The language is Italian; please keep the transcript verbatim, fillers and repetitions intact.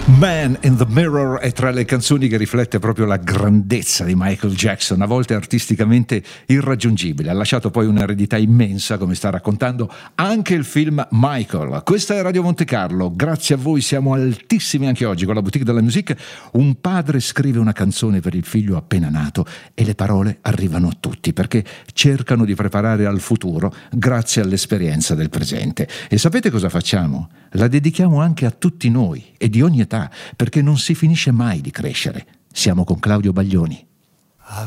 Man in the Mirror è tra le canzoni che riflette proprio la grandezza di Michael Jackson, a volte artisticamente irraggiungibile. Ha lasciato poi un'eredità immensa, come sta raccontando anche il film Michael. Questa è Radio Monte Carlo, grazie a voi siamo altissimi anche oggi con la Boutique de la Musique. Un padre scrive una canzone per il figlio appena nato e le parole arrivano a tutti perché cercano di preparare al futuro grazie all'esperienza del presente. E sapete cosa facciamo? La dedichiamo anche a tutti noi e di ogni età, perché non si finisce mai di crescere. Siamo con Claudio Baglioni.